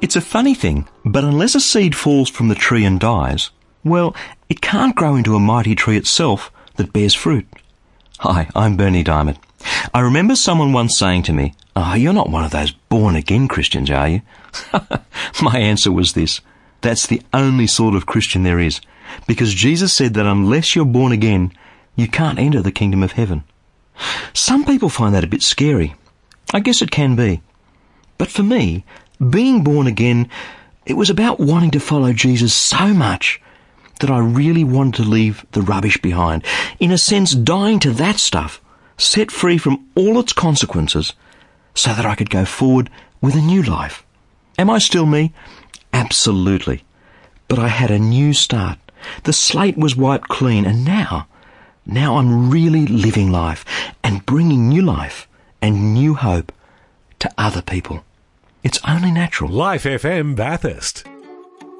It's a funny thing, but unless a seed falls from the tree and dies, well, it can't grow into a mighty tree itself that bears fruit. Hi, I'm Bernie Diamond. I remember someone once saying to me, you're not one of those born-again Christians, are you? My answer was this: that's the only sort of Christian there is, because Jesus said that unless you're born again, you can't enter the kingdom of heaven. Some people find that a bit scary. I guess it can be. But for me, being born again, it was about wanting to follow Jesus so much that I really wanted to leave the rubbish behind. In a sense, dying to that stuff, set free from all its consequences, so that I could go forward with a new life. Am I still me? Absolutely. But I had a new start. The slate was wiped clean, and now I'm really living life and bringing new life and new hope to other people. It's only natural. Life FM Bathurst.